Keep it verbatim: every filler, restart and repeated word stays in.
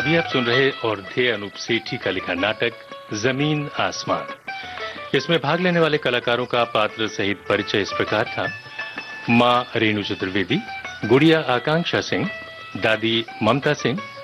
अभी आप सुन रहे और थे अनूप सेठी का लिखा नाटक जमीन आसमान। इसमें भाग लेने वाले कलाकारों का पात्र सहित परिचय इस प्रकार था। मां रेणु चतुर्वेदी, गुड़िया आकांक्षा सिंह, दादी ममता सिंह,